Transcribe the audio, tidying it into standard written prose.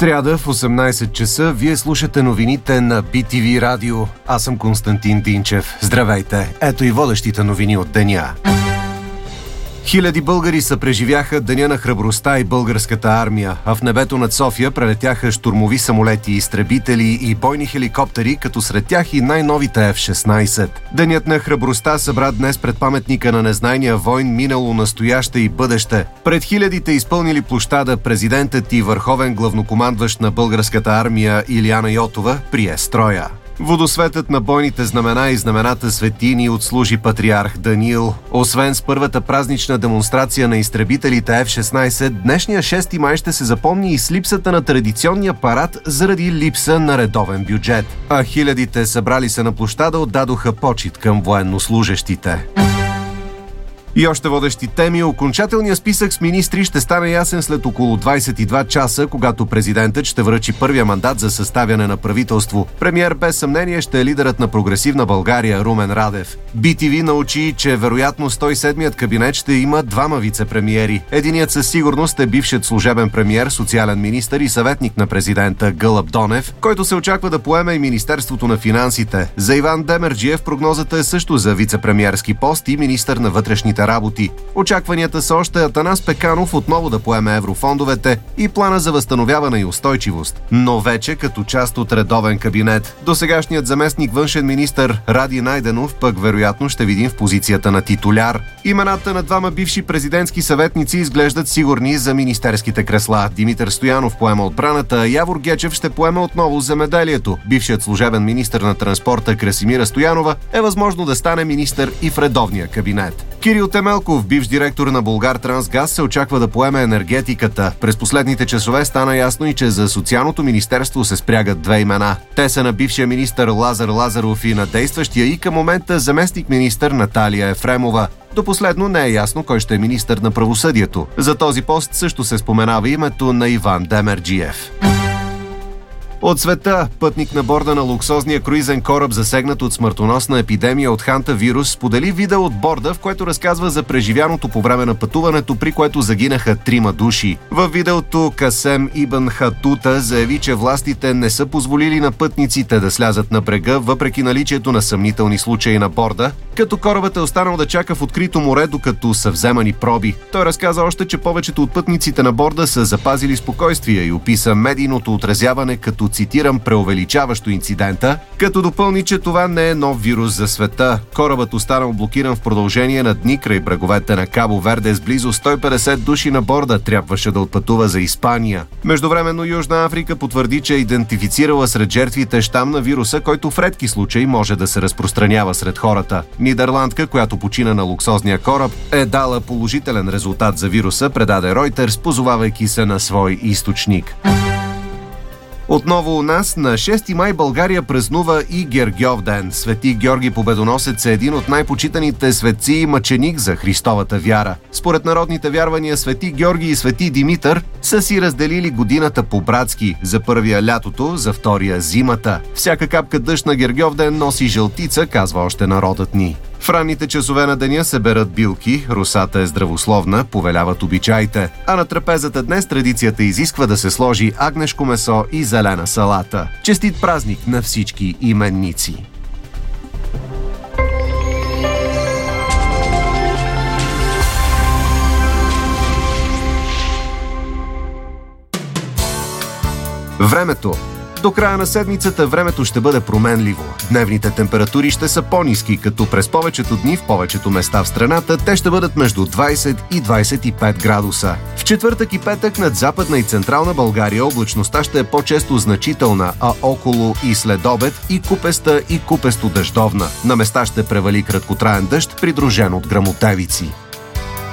Сряда в 18 часа вие слушате новините на BTV Радио. Аз съм Константин Динчев. Здравейте! Ето и водещите новини от деня. Хиляди българи съпреживяха Деня на храбростта и българската армия, а в небето над София прелетяха щурмови самолети, изтребители и бойни хеликоптери, като сред тях и най-новите F-16. Денят на храбростта събра днес пред паметника на незнайния войн минало, настояще и бъдеще. Пред хилядите изпълнили площада президентът и върховен главнокомандващ на българската армия Илияна Йотова прие строя. Водосветът на бойните знамена и знамената светини отслужи патриарх Даниил. Освен с първата празнична демонстрация на изтребителите F-16, днешния 6 май ще се запомни и с липсата на традиционния парад заради липса на редовен бюджет. А хилядите събрали се на площада отдадоха почит към военнослужещите. И още водещи теми. Окончателният списък с министри ще стане ясен след около 22 часа, когато президентът ще връчи първия мандат за съставяне на правителство. Премиер без съмнение ще е лидерът на Прогресивна България Румен Радев. BTV научи, че вероятно 107-ият кабинет ще има двама вице-премиери. Единият със сигурност е бившият служебен премиер, социален министър и съветник на президента Гълъб Донев, който се очаква да поеме и Министерството на финансите. За Иван Демерджиев прогнозата е също за вице-премиерски пост и министър на вътрешните работи. Очакванията са още Атанас Пеканов отново да поеме еврофондовете и плана за възстановяване и устойчивост, но вече като част от редовен кабинет. Досегашният заместник външен министър Ради Найденов пък вероятно ще видим в позицията на титуляр. Имената на двама бивши президентски съветници изглеждат сигурни за министерските кресла. Димитър Стоянов поема отбраната, а Явор Гечев ще поеме отново земеделието. Бившият служебен министър на транспорта Красимира Стоянова е възможно да стане министър и в редовния кабинет. Кирил Темелков, бивш директор на Булгартрансгаз, се очаква да поеме енергетиката. През последните часове стана ясно и че за социалното министерство се спрягат две имена. Те са на бившия министър Лазар Лазаров и на действащия и към момента заместник министър Наталия Ефремова. До последно не е ясно кой ще е министър на правосъдието. За този пост също се споменава името на Иван Демерджиев. От света, пътник на борда на луксозния круизен кораб, засегнат от смъртоносна епидемия от хантавирус, сподели видео от борда, в което разказва за преживяното по време на пътуването, при което загинаха 3 души. Във видеото Касем Ибн Хатута заяви, че властите не са позволили на пътниците да слязат на брега, въпреки наличието на съмнителни случаи на борда, като корабът е останал да чака в открито море, докато са вземани проби. Той разказа още, че повечето от пътниците на борда са запазили спокойствие и описа медийното отразяване като, цитирам, преувеличаващо инцидента, като допълни, че това не е нов вирус за света. Корабът останал блокиран в продължение на дни край бреговете на Кабо Верде с близо 150 души на борда, трябваше да отпътува за Испания. Междувременно Южна Африка потвърди, че е идентифицирала сред жертвите щам на вируса, който в редки случаи може да се разпространява сред хората. Нидерландка, която почина на луксозния кораб, е дала положителен резултат за вируса, предаде Reuters, позовавайки се на свой източник. Отново у нас на 6 май България празнува и Гергьовден. Свети Георги Победоносец е един от най-почитаните светци и мъченик за Христовата вяра. Според народните вярвания Свети Георги и Свети Димитър са си разделили годината по-братски. За първия лятото, за втория зимата. Всяка капка дъжд на Гергьовден носи жълтица, казва още народът ни. В ранните часове на деня се берат билки, росата е здравословна, повеляват обичаите. А на трапезата днес традицията изисква да се сложи агнешко месо и зелена салата. Честит празник на всички именници! Времето. До края на седмицата времето ще бъде променливо. Дневните температури ще са по-ниски, като през повечето дни в повечето места в страната те ще бъдат между 20 и 25 градуса. В четвъртък и петък над Западна и Централна България облачността ще е по-често значителна, а около и след обед и купеста и купесто дъждовна. На места ще превали краткотраен дъжд, придружен от гръмотевици.